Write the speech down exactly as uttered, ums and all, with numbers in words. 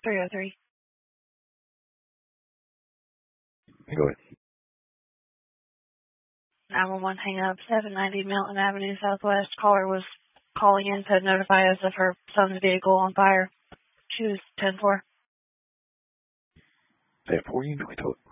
three oh three. Go ahead. nine one one, hang up, seven ninety Milton Avenue Southwest. Caller was calling in to notify us of her son's vehicle on fire. She was ten four. ten four, you know, we told